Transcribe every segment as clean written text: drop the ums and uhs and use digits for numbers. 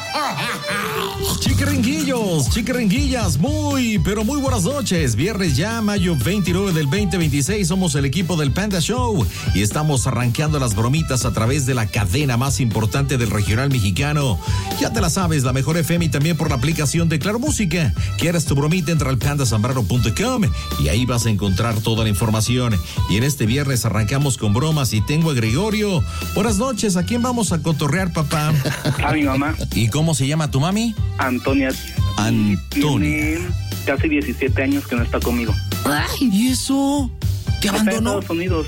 Chiquiringuillos, chiquiringuillas, muy, pero muy buenas noches. Viernes ya, mayo 29 del 2026. Somos el equipo del Panda Show y estamos arranqueando las bromitas a través de la cadena más importante del regional mexicano. Ya te la sabes, la mejor FM y también por la aplicación de Claro Música. ¿Quieres tu bromita? Entra al pandasambrano.com y ahí vas a encontrar toda la información. Y en este viernes arrancamos con bromas y tengo a Gregorio. Buenas noches, ¿a quién vamos a cotorrear, papá? A mi mamá. ¿Y cómo se llama tu mami? Antonia. Tiene casi 17 años que no está conmigo. Ay, ¿y eso? ¿Te abandonó? Está en Estados Unidos.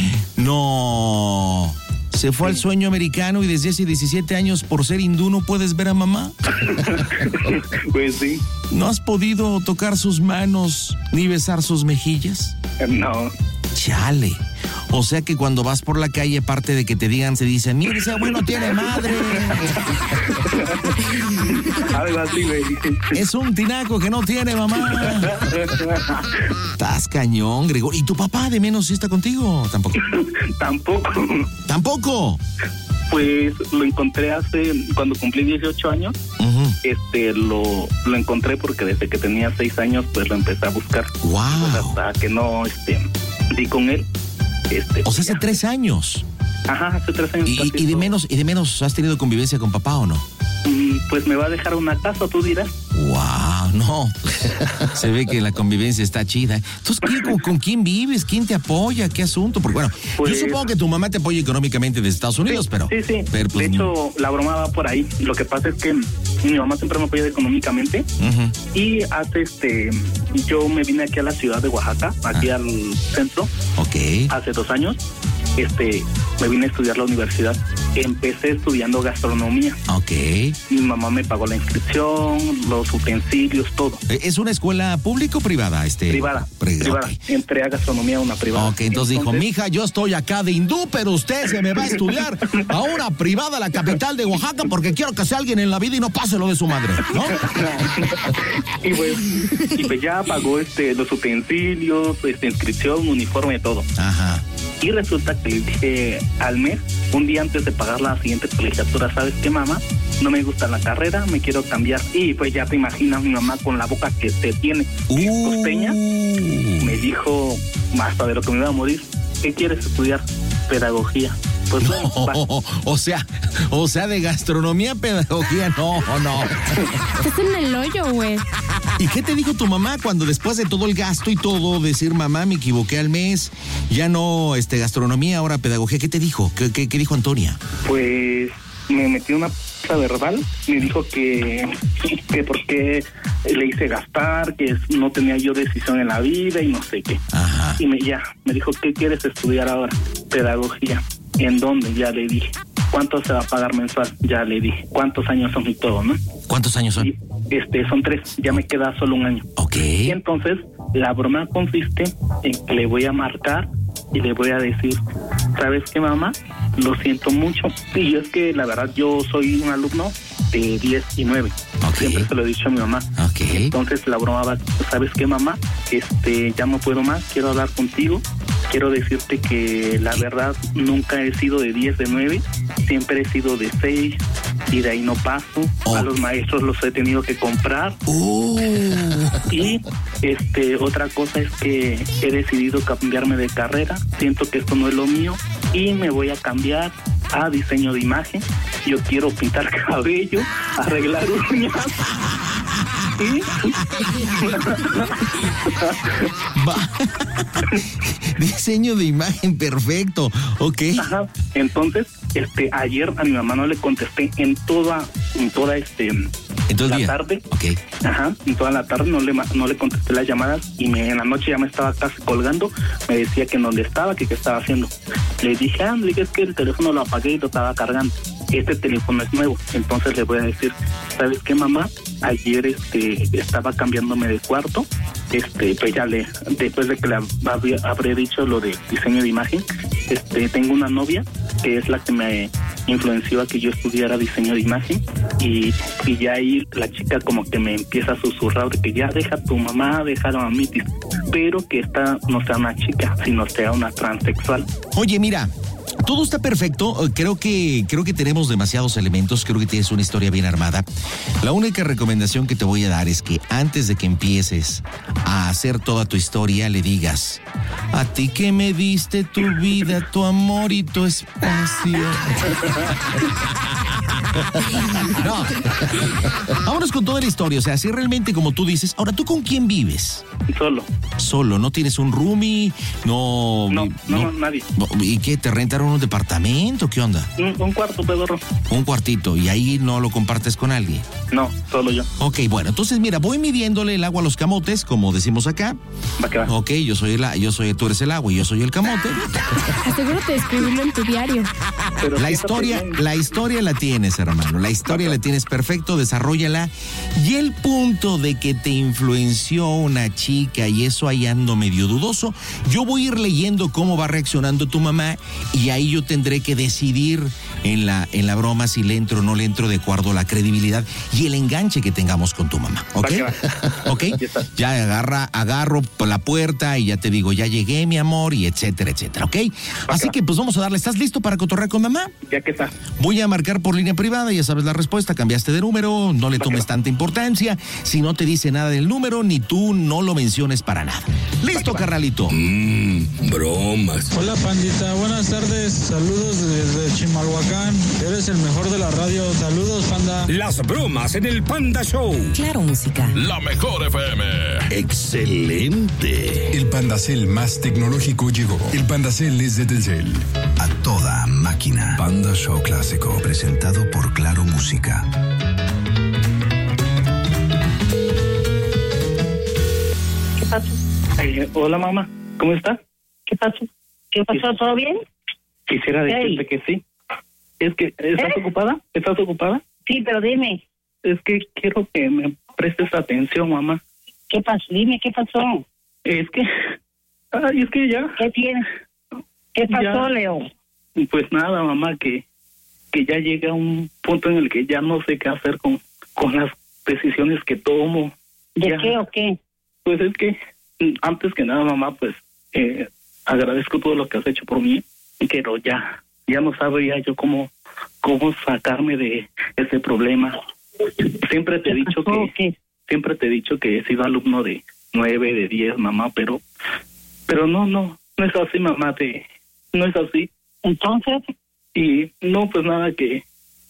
No. Se fue al sueño americano y desde hace 17 años por ser hindú no puedes ver a mamá. Pues sí. ¿No has podido tocar sus manos ni besar sus mejillas? No. Chale. O sea que cuando vas por la calle, aparte de que te digan, se dicen, mire, ese bueno tiene madre. Algo así, güey. Es un tinaco que no tiene mamá. Estás cañón, Gregorio. ¿Y tu papá de menos sí está contigo? Tampoco. Tampoco. ¿Tampoco? Pues lo encontré cuando cumplí 18 años. Uh-huh. Lo encontré porque desde que tenía 6 años, pues lo empecé a buscar. Wow. Pues hasta que no, di con él. O sea, hace 3 años. Ajá, hace 3 años. ¿Y de menos has tenido convivencia con papá o no? Pues me va a dejar una casa, tú dirás. Wow, no. Se ve que la convivencia está chida. Entonces, ¿con quién vives? ¿Quién te apoya? ¿Qué asunto? Porque bueno, pues, yo supongo que tu mamá te apoya económicamente desde Estados Unidos, sí, pero... Sí. Pero, pues, de hecho, la broma va por ahí. Lo que pasa es que mi mamá siempre me apoya económicamente. Uh-huh. Y yo me vine aquí a la ciudad de Oaxaca, aquí al centro. Ok. Hace 2 años. Me vine a estudiar la universidad. Empecé estudiando gastronomía. Ok. Mi mamá me pagó la inscripción, los utensilios, todo. ¿Es una escuela pública o privada? Privada. Okay. Entré a gastronomía a una privada. Ok, entonces dijo, mija, yo estoy acá de hindú, pero usted se me va a estudiar a una privada, la capital de Oaxaca, porque quiero que sea alguien en la vida y no pase lo de su madre, ¿no? y pues ya pagó los utensilios, inscripción, uniforme, todo. Ajá. Y resulta que le dije al mes, un día antes de pagar la siguiente colegiatura, ¿sabes qué, mamá? No me gusta la carrera, me quiero cambiar. Y pues ya te imaginas mi mamá con la boca que te tiene costeña. Me dijo, hasta de lo que me iba a morir, ¿qué quieres estudiar? Pedagogía. Pues bueno, o sea, de gastronomía, pedagogía, no. Estás en el hoyo, güey. ¿Y qué te dijo tu mamá cuando después de todo el gasto y todo, decir, mamá, me equivoqué al mes, ya no gastronomía, ahora pedagogía? ¿Qué te dijo? ¿Qué dijo Antonia? Pues me metió una p*** verbal, me dijo que por qué le hice gastar, que no tenía yo decisión en la vida y no sé qué. Ajá. Y me dijo, ¿qué quieres estudiar ahora? Pedagogía. ¿En dónde? Ya le dije. ¿Cuánto se va a pagar mensual? Ya le dije. ¿Cuántos años son y todo, no? ¿Cuántos años son? Son 3. Ya me queda solo 1 año. Ok. Y entonces, la broma consiste en que le voy a marcar y le voy a decir, ¿sabes qué, mamá? Lo siento mucho. Y es que, la verdad, yo soy un alumno de 10 y 9. Okay. Siempre se lo he dicho a mi mamá. Okay. Entonces, la broma va, ¿sabes qué, mamá? Ya no puedo más, quiero hablar contigo. Quiero decirte que la verdad nunca he sido de 10, de 9, siempre he sido de 6 y de ahí no paso. Oh. A los maestros los he tenido que comprar. Y otra cosa es que he decidido cambiarme de carrera. Siento que esto no es lo mío y me voy a cambiar a diseño de imagen. Yo quiero pintar cabello, arreglar uñas. Diseño de imagen, perfecto. Ok. Ajá. Entonces, ayer a mi mamá no le contesté en toda la tarde. Okay. Ajá. En toda la tarde no le contesté las llamadas y en la noche ya me estaba casi colgando. Me decía que no le estaba, que qué estaba haciendo. Le dije, es que el teléfono lo apagué y lo estaba cargando. Este teléfono es nuevo. Entonces le voy a decir, ¿sabes qué, mamá? Ayer estaba cambiándome de cuarto. Pues ya después de que le habré dicho lo de diseño de imagen, tengo una novia que es la que me influenció a que yo estudiara diseño de imagen y ya ahí la chica como que me empieza a susurrar de que ya deja a tu mamá, dejaron a mí, pero que esta no sea una chica, sino sea una transexual. Oye, mira, Todo está perfecto. Creo que tenemos demasiados elementos. Creo que tienes una historia bien armada. La única recomendación que te voy a dar es que antes de que empieces a hacer toda tu historia, le digas: a ti que me diste tu vida, tu amor y tu espacio. No. Vámonos con toda la historia. O sea, si realmente como tú dices. Ahora, ¿tú con quién vives? Solo. ¿No tienes un roomie? No, nadie. ¿Y qué? ¿Te rentaron un departamento? ¿Qué onda? Un cuarto, pedorro. Un cuartito. ¿Y ahí no lo compartes con alguien? No, solo yo. Ok, bueno, entonces mira, voy midiéndole el agua a los camotes, como decimos acá. Va que va. Ok, tú eres el agua y yo soy el camote. Asegúrate de escribirlo en tu diario. Pero La historia la tienes, hermano. La historia la tienes perfecto, desarróllala. Y el punto de que te influenció una chica y eso ahí ando medio dudoso, yo voy a ir leyendo cómo va reaccionando tu mamá y ahí yo tendré que decidir en la broma si le entro o no le entro de acuerdo a la credibilidad y el enganche que tengamos con tu mamá, ¿ok? ¿Ok? Ya agarro por la puerta y ya te digo, ya llegué, mi amor, y etcétera, ¿ok? Así que pues vamos a darle. ¿Estás listo para cotorrear con mamá? Ya que está. Voy a marcar por línea privada, ya sabes la respuesta, cambiaste de número, no le tomes tanta importancia, si no te dice nada del número, ni tú no lo menciones para nada. ¿Listo, carnalito? Bromas. Hola, pandita, buenas tardes, saludos desde Chimalhuacán, eres el mejor de la radio, saludos, panda. Las bromas en el Panda Show. Claro, música. La mejor FM. Excelente. El Pandacel más tecnológico llegó. El Pandacel es de Telcel. A toda máquina. Panda Show Clásico, presentado por Claro Música. ¿Qué pasó? Hola, mamá. ¿Cómo estás? ¿Qué pasó? ¿Qué pasó? ¿Todo bien? Quisiera decirte que sí. Es que, ¿estás ocupada? ¿Estás ocupada? Sí, pero dime. Es que quiero que me prestes atención, mamá. ¿Qué pasó? Dime, ¿qué pasó? Es que ya. ¿Qué tienes? ¿Qué pasó, Ya. Leo? Pues nada, mamá, que ya llega un punto en el que ya no sé qué hacer con las decisiones que tomo. ¿De Ya. qué o qué? Pues es que, antes que nada, mamá, pues agradezco todo lo que has hecho por mí, pero ya no sabría yo cómo sacarme de ese problema. Siempre te he dicho que he sido alumno de 9, de 10, mamá, pero no es así, mamá, no es así. Entonces, Y no, pues nada, que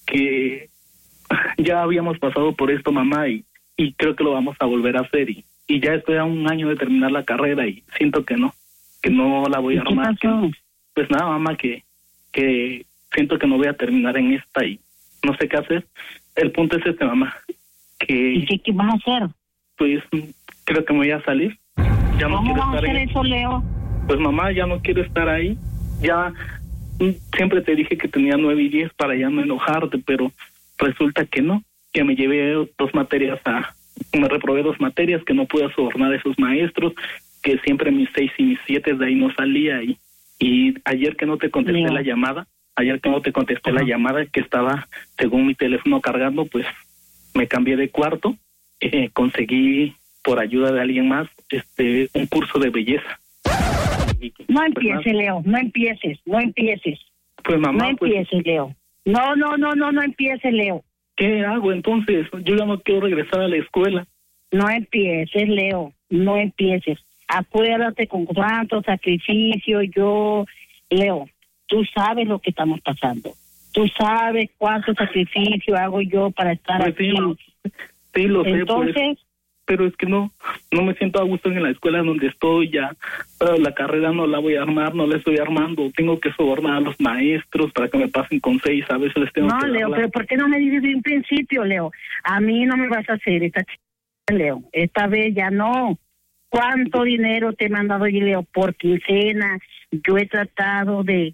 ya habíamos pasado por esto, mamá, y creo que lo vamos a volver a hacer, y ya estoy a un año de terminar la carrera y siento que no la voy a armar. ¿qué pasó? Pues nada, mamá, que siento que no voy a terminar en esta y no sé qué hacer. El punto es este, mamá, ¿Y que qué vas a hacer? pues creo que me voy a salir. Ya no ¿Cómo quiero vas a estar hacer en... eso, Leo? Pues mamá, ya no quiero estar ahí. Ya siempre te dije que tenía 9 y 10 para ya no enojarte, pero resulta que no, que me llevé me reprobé 2 materias, que no pude sobornar a esos maestros, que siempre mis 6 y mis 7 de ahí no salía, y ayer que no te contesté Leo. la llamada, que estaba según mi teléfono cargando, pues me cambié de cuarto, conseguí por ayuda de alguien más un curso de belleza. No empieces, Leo, no empieces. Pues mamá, No empieces, Leo. No empieces, Leo. ¿qué hago entonces? Yo ya no quiero regresar a la escuela. No empieces, Leo, no empieces. Acuérdate con cuánto sacrificio Leo, tú sabes lo que estamos pasando. Tú sabes cuánto sacrificio hago yo para estar Pues aquí. Sí, lo sé, Entonces, pero es que no me siento a gusto en la escuela donde estoy ya. La carrera no la voy a armar, no la estoy armando. Tengo que sobornar a los maestros para que me pasen con 6, a veces les tengo no, que Leo, dar pero ¿por qué no me dices de un principio, Leo? A mí no me vas a hacer esta Leo. Esta vez ya no. ¿Cuánto dinero te he mandado yo, Leo, por quincena? Yo he tratado de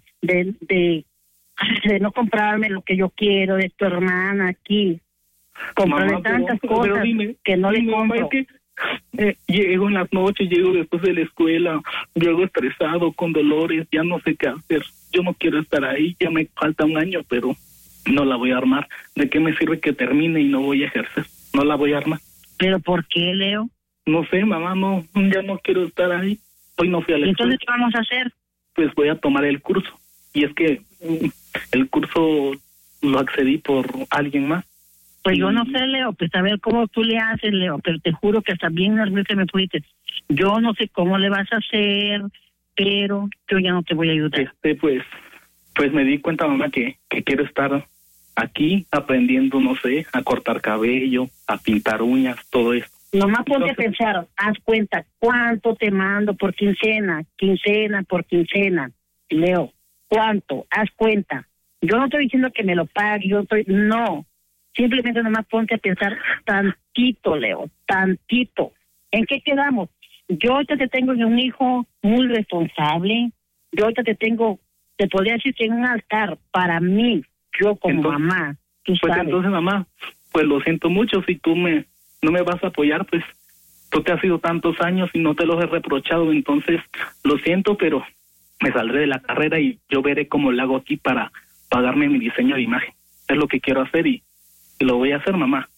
no comprarme lo que yo quiero de tu hermana aquí. Comprarle Mamá, tantas pero cosas dime, que no le mamá, compro. es que llego en las noches, llego después de la escuela, llego estresado, con dolores, ya no sé qué hacer. Yo no quiero estar ahí, ya me falta un año, pero no la voy a armar. ¿De qué me sirve que termine y no voy a ejercer? No la voy a armar. ¿Pero por qué, Leo? No sé, mamá, ya no quiero estar ahí. Hoy no fui a la escuela. Entonces, ¿qué vamos a hacer? Pues voy a tomar el curso. Y es que el curso lo accedí por alguien más. Pues yo no sé, Leo, pues a ver cómo tú le haces, Leo, pero te juro que hasta bien nerviosa me fuiste. Yo no sé cómo le vas a hacer, pero yo ya no te voy a ayudar. Pues me di cuenta, mamá, que quiero estar aquí aprendiendo, no sé, a cortar cabello, a pintar uñas, todo eso. Nomás ponte a pensar, haz cuenta, ¿cuánto te mando por quincena por quincena? Leo, ¿cuánto? Haz cuenta. Yo no estoy diciendo que me lo pague, no. Simplemente nomás ponte a pensar tantito, Leo, tantito. ¿En qué quedamos? Yo ahorita te tengo un hijo muy responsable. Yo ahorita te podría decir que en un altar para mí, yo como mamá, tú sabes. Entonces, mamá, pues lo siento mucho. Si tú no me vas a apoyar, pues tú te has ido tantos años y no te los he reprochado. Entonces, lo siento, pero me saldré de la carrera y yo veré cómo lo hago aquí para pagarme mi diseño de imagen. Es lo que quiero hacer y lo voy a hacer, mamá.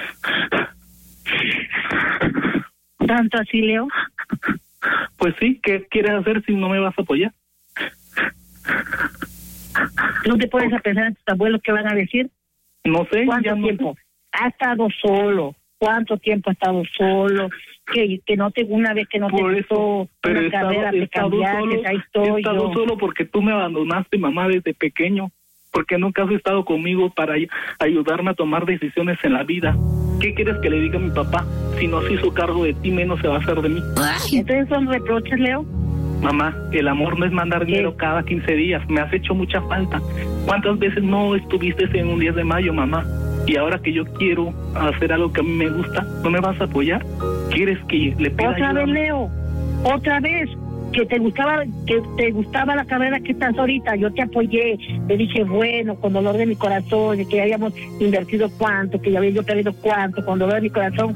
¿Tanto así, Leo? Pues sí, ¿qué quieres hacer si no me vas a apoyar? ¿No te pones a pensar en tus abuelos qué van a decir? No sé. ¿Cuánto tiempo? Ha estado solo. ¿Cuánto tiempo ha estado solo? Que no te, una vez que no te gustó una carrera, te cambiaste, ahí estoy yo. He estado solo porque tú me abandonaste, mamá, desde pequeño. Porque nunca has estado conmigo para ayudarme a tomar decisiones en la vida. ¿Qué quieres que le diga a mi papá? Si no se hizo cargo de ti, menos se va a hacer de mí. ¿Entonces son reproches, Leo? Mamá, el amor no es mandar dinero cada 15 días. Me has hecho mucha falta. ¿Cuántas veces no estuviste en un 10 de mayo, mamá? Y ahora que yo quiero hacer algo que a mí me gusta, ¿no me vas a apoyar? ¿Quieres que le pida otra ayuda? Vez, Leo, otra vez, que te gustaba la carrera que estás ahorita, yo te apoyé, te dije, bueno, con dolor de mi corazón, de que habíamos invertido cuánto, que ya había yo perdido cuánto, con dolor de mi corazón,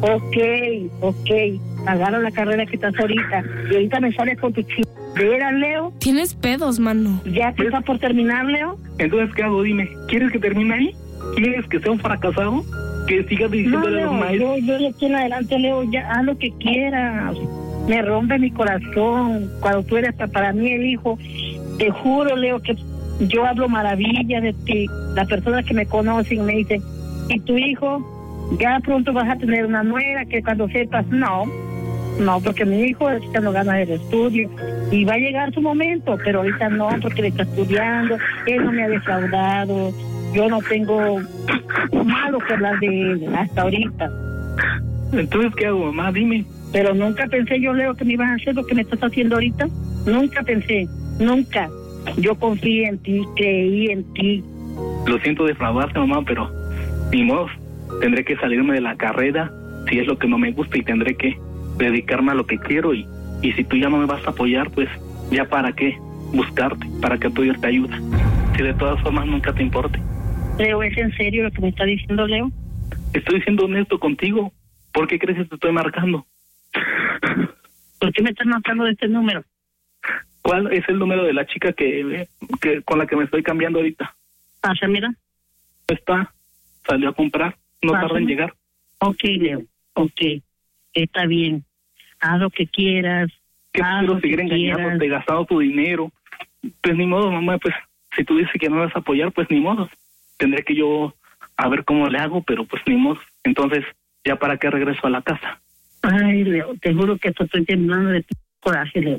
ok, agarra la carrera que estás ahorita, y ahorita me sales con tu chingadera, Leo. Tienes pedos, mano. ¿Ya que está por terminar, Leo? Entonces, ¿qué hago? Dime, ¿quieres que termine ahí? ¿Quieres que sea un fracasado? ¿Que sigas diciéndole a los maestros? Yo de aquí en adelante, Leo, ya haz lo que quieras. Me rompe mi corazón cuando tú eres para mí el hijo. Te juro, Leo, que yo hablo maravilla de ti. Las personas que me conocen me dicen, ¿y tu hijo? Ya pronto vas a tener una nuera que cuando sepas, no, porque mi hijo está echando ganas del estudio y va a llegar su momento, pero ahorita no, porque le está estudiando, él no me ha defraudado, yo no tengo malo que hablar de él hasta ahorita. Entonces, ¿qué hago, mamá? Dime. Pero nunca pensé yo, Leo, que me ibas a hacer lo que me estás haciendo ahorita. Nunca pensé, nunca. Yo confié en ti, creí en ti. Lo siento defraudarte, mamá, pero ni modo. Tendré que salirme de la carrera si es lo que no me gusta y tendré que dedicarme a lo que quiero y si tú ya no me vas a apoyar, pues ya para qué buscarte, para que tú te ayuda. Si de todas formas nunca te importe. Leo, ¿es en serio lo que me está diciendo, Leo? Estoy siendo honesto contigo. ¿Por qué crees que te estoy marcando? ¿Por qué me estás marcando de este número? ¿Cuál es el número de la chica que con la que me estoy cambiando ahorita? Pasa, mira. Salió a comprar, no tarda en llegar. Ok, Leo, ok, está bien. Haz lo que quieras. ¿Qué quiero seguir engañándote, gastado tu dinero? Pues ni modo, mamá, pues si tú dices que no me vas a apoyar, pues ni modo. Tendré que yo a ver cómo le hago, pero pues ni modo. Entonces, ¿ya para qué regreso a la casa? Ay, Leo, te juro que estoy temblando de tu coraje, Leo.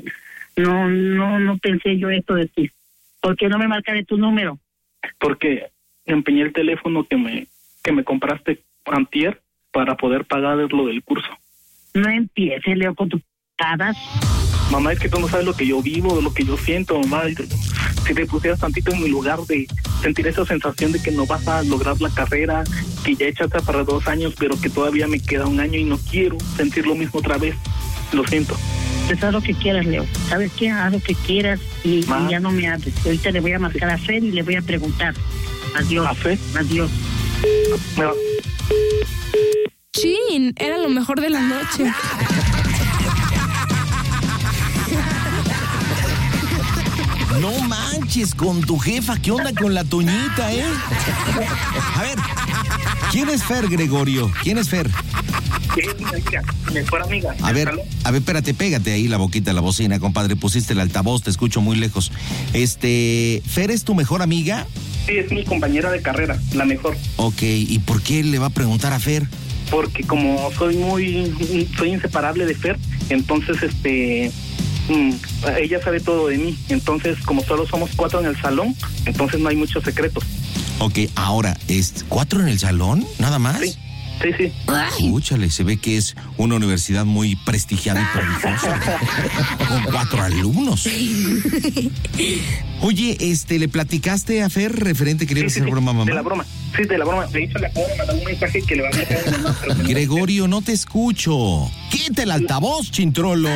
No pensé yo esto de ti. ¿Por qué no me marcaste tu número? Porque empeñé el teléfono que me compraste antier para poder pagar lo del curso. No empieces, Leo, con tus patadas. Mamá, es que tú no sabes lo que yo vivo, lo que yo siento, mamá. Si te pusieras tantito en mi lugar de sentir esa sensación de que no vas a lograr la carrera, que ya echaste para 2 años, pero que todavía me queda 1 año y no quiero sentir lo mismo otra vez. Lo siento. Pues haz lo que quieras, Leo. ¿Sabes qué? Haz lo que quieras y ya no me hables. Ahorita le voy a marcar a Fer y le voy a preguntar. Adiós. ¿A Fer? Adiós. Chin, era lo mejor de la noche. No manches con tu jefa, ¿qué onda con la Toñita, A ver, ¿quién es Fer, Gregorio? ¿Quién es Fer? Es mi amiga, mejor amiga. A ver, espérate, pégate ahí la boquita a la bocina, compadre. Pusiste el altavoz, te escucho muy lejos. ¿Fer es tu mejor amiga? Sí, es mi compañera de carrera, la mejor. Ok, ¿y por qué le va a preguntar a Fer? Porque como soy inseparable de Fer, entonces ella sabe todo de mí. Entonces, como solo somos 4 en el salón, entonces no hay muchos secretos. Ok, ahora, ¿4 en el salón? ¿Nada más? Sí. Escúchale, se ve que es una universidad muy prestigiada y prestigiosa. Con 4 alumnos. Oye, ¿le platicaste a Fer referente que le ibas a hacer broma, mamá? De la broma. Sí, de la broma. De hecho, le acabo de mandar un mensaje que le va a meter a mi mamá. Gregorio, no te escucho. Quita el altavoz, chintrolo.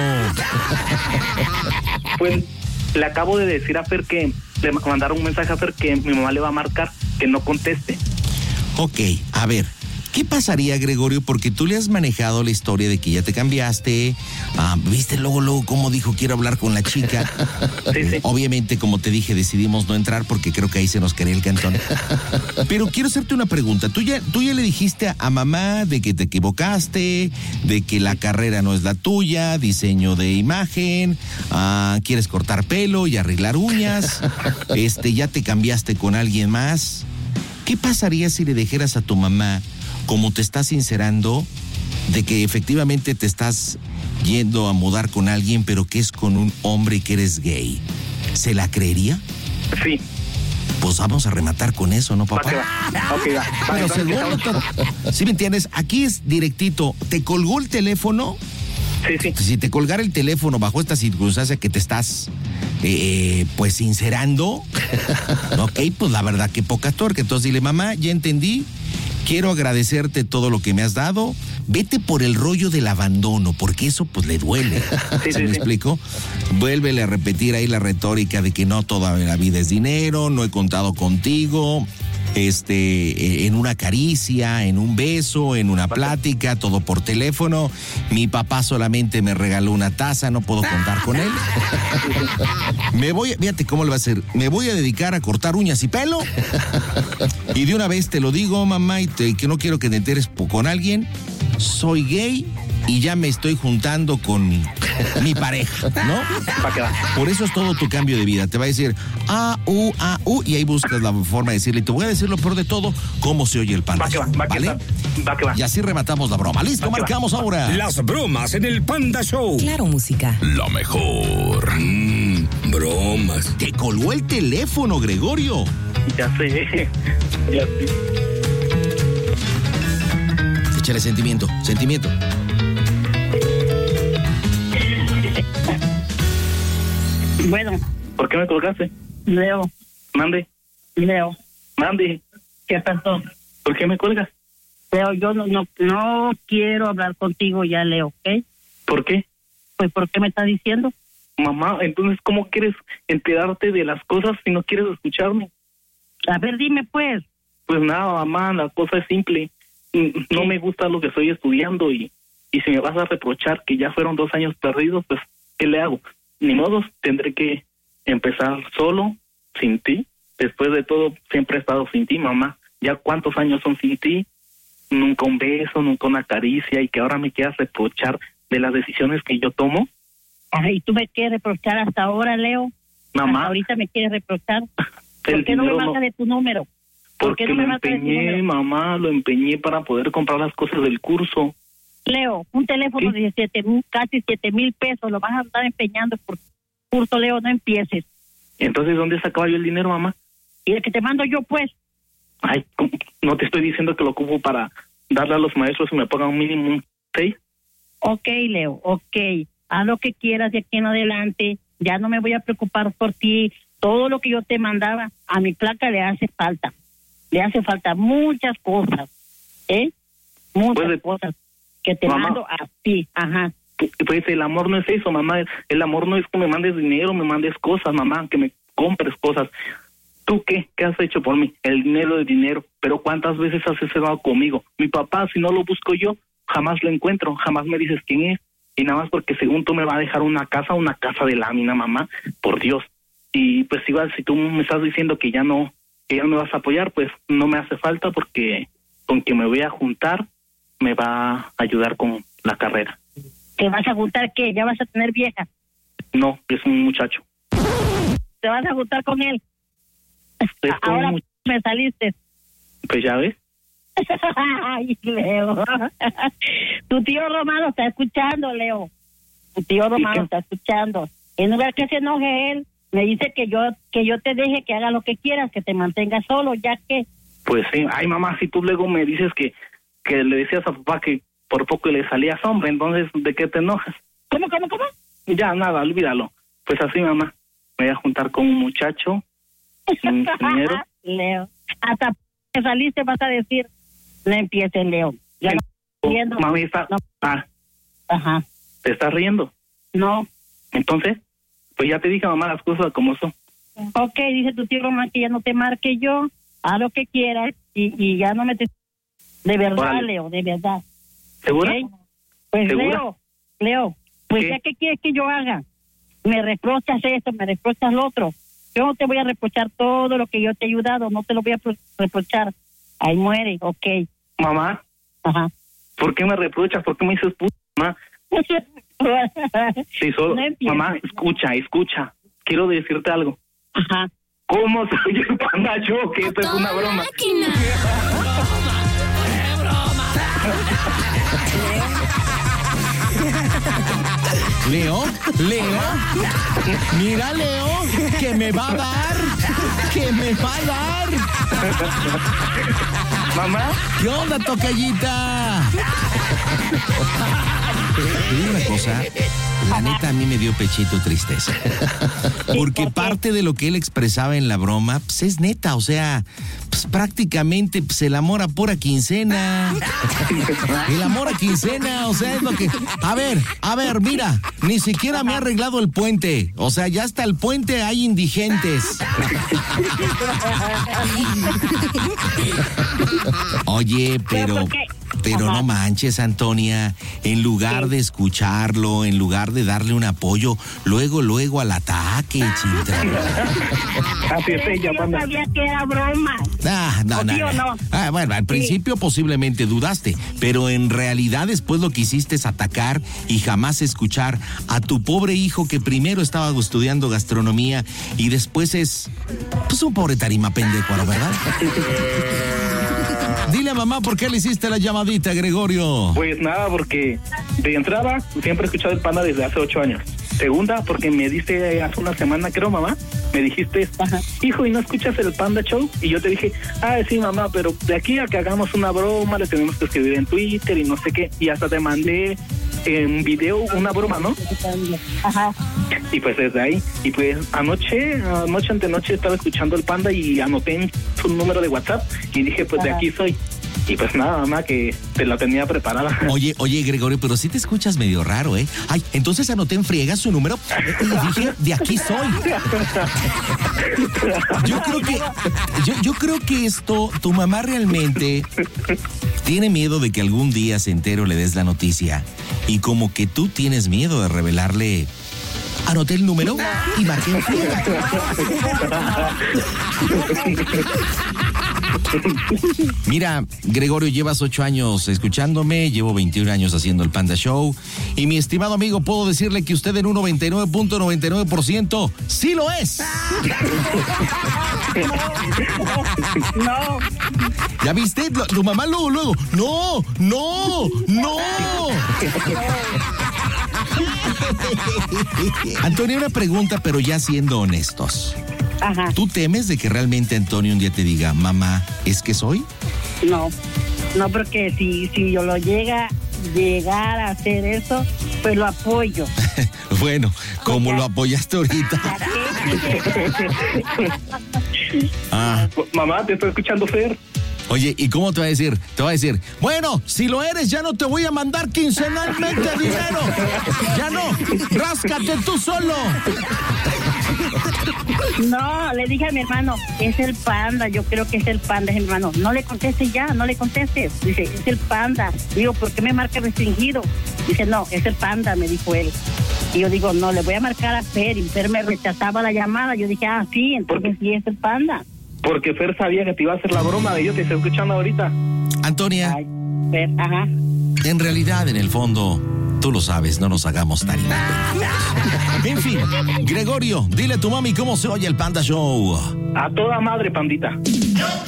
Pues le acabo de decir a Fer que le mandaron un mensaje a Fer que mi mamá le va a marcar, que no conteste. Ok, a ver. ¿Qué pasaría, Gregorio? Porque tú le has manejado la historia de que ya te cambiaste. ¿Viste luego cómo dijo quiero hablar con la chica? Sí. Obviamente, como te dije, decidimos no entrar porque creo que ahí se nos caería el cantón. Pero quiero hacerte una pregunta. ¿Tú ya le dijiste a mamá de que te equivocaste, de que la carrera no es la tuya, diseño de imagen, quieres cortar pelo y arreglar uñas, ya te cambiaste con alguien más? ¿Qué pasaría si le dijeras a tu mamá, como te estás sincerando, de que efectivamente te estás yendo a mudar con alguien, pero que es con un hombre y que eres gay? ¿Se la creería? Sí. Pues vamos a rematar con eso, ¿no, papá? Va. Pero segundo, ¿sí me entiendes? Aquí es directito. ¿Te colgó el teléfono? Sí. Si te colgara el teléfono bajo esta circunstancia que te estás, pues, sincerando, ok, pues la verdad que poca tuerca. Entonces dile, mamá, ya entendí. Quiero agradecerte todo lo que me has dado. Vete por el rollo del abandono, porque eso pues le duele. ¿Se me explico? Vuélvele a repetir ahí la retórica de que no toda la vida es dinero, no he contado contigo. En una caricia, en un beso, en una plática, todo por teléfono. Mi papá solamente me regaló una taza, no puedo contar con él. Fíjate cómo le va a hacer. Me voy a dedicar a cortar uñas y pelo. Y de una vez te lo digo, mamá, y que no quiero que te enteres con alguien. Soy gay y ya me estoy juntando con mi pareja, ¿no? Por eso es todo tu cambio de vida. Te va a decir y ahí buscas la forma de decirle. Te voy a decir lo peor de todo, cómo se oye el Panda Show, ¿vale? Va. Y así rematamos la broma. ¿Listo? Marcamos ahora. Las bromas en el Panda Show. Claro, música. La mejor. Bromas. Te colgó el teléfono, Gregorio. Ya sé. Échale sentimiento. Bueno. ¿Por qué me colgaste? Leo. Mande. ¿Qué pasó? ¿Por qué me colgas? Leo, yo no quiero hablar contigo ya, Leo, ¿ok? ¿Por qué? Pues, ¿por qué me estás diciendo? Mamá, entonces, ¿cómo quieres enterarte de las cosas si no quieres escucharme? A ver, dime, pues. Pues nada, mamá, la cosa es simple. No me gusta lo que estoy estudiando y si me vas a reprochar que ya fueron 2 años perdidos, pues, ¿qué le hago? Ni modo, tendré que empezar solo, sin ti. Después de todo, siempre he estado sin ti, mamá. ¿Ya cuántos años son sin ti? Nunca un beso, nunca una caricia, y que ahora me quieras reprochar de las decisiones que yo tomo. Ay, ¿tú me quieres reprochar hasta ahora, Leo? Mamá. ¿Hasta ahorita me quieres reprochar? ¿Por qué no me marcas de tu número? Porque lo empeñé, mamá, lo empeñé para poder comprar las cosas del curso. Leo, un teléfono de casi 7,000 pesos, lo vas a estar empeñando por curso, Leo, no empieces. Entonces, ¿dónde sacaba yo el dinero, mamá? Y el que te mando yo, pues. Ay, no te estoy diciendo que lo ocupo para darle a los maestros y me pagan un mínimo 6. Ok, Leo, ok. Haz lo que quieras de aquí en adelante. Ya no me voy a preocupar por ti. Todo lo que yo te mandaba, a mi placa le hace falta. Le hace falta muchas cosas, muchas cosas que te mando a ti, ajá. Pues el amor no es eso, mamá. El amor no es que me mandes dinero, me mandes cosas, mamá, que me compres cosas. ¿Tú qué? ¿Qué has hecho por mí? El dinero es dinero, pero ¿cuántas veces has estado conmigo? Mi papá, si no lo busco yo, jamás lo encuentro, jamás me dices quién es. Y nada más porque según tú me va a dejar una casa de lámina, mamá, por Dios. Y pues igual, si tú me estás diciendo que ya no me vas a apoyar, pues no me hace falta, porque con que me voy a juntar me va a ayudar con la carrera. ¿Te vas a juntar qué? ¿Ya vas a tener vieja? No, es un muchacho. ¿Te vas a juntar con él? Es Ahora me saliste. Pues ya ves. Ay, Leo. Tu tío Romano está escuchando, Leo. Tu tío Romano está escuchando. En lugar que se enoje él, me dice que yo te deje que haga lo que quieras, que te mantenga solo, ya que... Pues sí. Ay, mamá, si tú luego me dices que le decías a papá que por poco le salías hombre, entonces, ¿de qué te enojas? ¿Cómo? Ya, nada, olvídalo. Pues así, mamá, me voy a juntar con un muchacho, un ingeniero. Leo, hasta que saliste vas a decir, no empieces, Leo. Ya no estoy riendo. Mami, está... No. Ajá. ¿Te estás riendo? No. Entonces, pues ya te dije, mamá, las cosas como son. Ok, dice tu tío Román que ya no te marque yo, haz lo que quieras y ya no me te... De verdad, Órale. Leo, de verdad. ¿Segura? ¿Okay? Pues ¿Segura? Leo, pues ¿Qué? ya que quieres que yo haga, me reprochas esto, me reprochas lo otro. Yo no te voy a reprochar todo lo que yo te he ayudado, no te lo voy a reprochar. Ahí muere, ok. Mamá, Ajá. ¿por qué me reprochas? ¿Por qué me dices puta, mamá? Sí, solo... No empieces. Mamá, escucha. Quiero decirte algo. Ajá. ¿Cómo soy el Panda Show? Que esto es una broma. Leo, mira, Leo, que me va a dar. Mamá, ¿Qué onda, tocallita? Te digo una cosa, la neta a mí me dio pechito tristeza. Porque parte de lo que él expresaba en la broma, pues es neta, o sea, pues prácticamente pues, el amor a pura quincena. El amor a quincena, o sea, es lo que... A ver, mira, ni siquiera me ha arreglado el puente. O sea, ya hasta el puente hay indigentes. Oye, pero no manches, Antonia, en lugar de escucharlo, en lugar de darle un apoyo, luego al ataque, Chintra. así es ella, Yo Panda. sabía que era broma. No. Bueno, al principio posiblemente dudaste, pero en realidad después lo que hiciste es atacar y jamás escuchar a tu pobre hijo que primero estaba estudiando gastronomía y después es, pues, un pobre tarima pendejo, ¿verdad? Dile a mamá por qué le hiciste la llamadita, Gregorio. Pues nada, porque de entrada siempre he escuchado el Panda desde hace 8 años. Segunda, porque me diste hace una semana, creo, mamá, me dijiste, hijo, ¿y no escuchas el Panda Show? Y yo te dije, sí, mamá, pero de aquí a que hagamos una broma, le tenemos que escribir en Twitter y no sé qué, y hasta te mandé en video una broma, ¿no? Ajá. Y pues desde ahí, y pues anoche antenoche estaba escuchando el Panda y anoté en su número de WhatsApp y dije, pues de aquí soy. Y pues nada, mamá, que te la tenía preparada. Oye, Gregorio, pero sí te escuchas medio raro, ¿eh? Ay, entonces anoté en friega su número y dije, de aquí soy. Yo creo que esto, tu mamá realmente tiene miedo de que algún día se entere o le des la noticia. Y como que tú tienes miedo de revelarle... Anoté el número y marqué en friega. Mira, Gregorio, llevas 8 años escuchándome, llevo 21 años haciendo el Panda Show y mi estimado amigo, puedo decirle que usted en un 99.99% sí lo es. No. ¿Ya viste? Tu mamá luego. No. Antonio, una pregunta, pero ya siendo honestos. Ajá. ¿Tú temes de que realmente Antonio un día te diga, mamá, ¿es que soy? No, porque si yo lo llegar a hacer eso, pues lo apoyo. Bueno, como lo apoyaste ahorita. Mamá, te estoy escuchando, Fer. Oye, ¿y cómo te va a decir? Te va a decir, bueno, si lo eres, ya no te voy a mandar quincenalmente dinero. Ya no, ráscate tú solo. No, le dije a mi hermano, es el Panda, yo creo que es el Panda, es el hermano. No le contestes ya, no le contestes. Dice, es el Panda. Digo, ¿por qué me marca restringido? Dice, no, es el Panda, me dijo él. Y yo digo, no, le voy a marcar a Fer, y Fer me rechazaba la llamada. Yo dije, sí, entonces sí es el Panda. Porque Fer sabía que te iba a hacer la broma de yo te estoy escuchando ahorita. Antonia. Ay, Fer, ajá. En realidad, en el fondo, tú lo sabes, no nos hagamos tan En fin, Gregorio, dile a tu mami cómo se oye el Panda Show. A toda madre, pandita.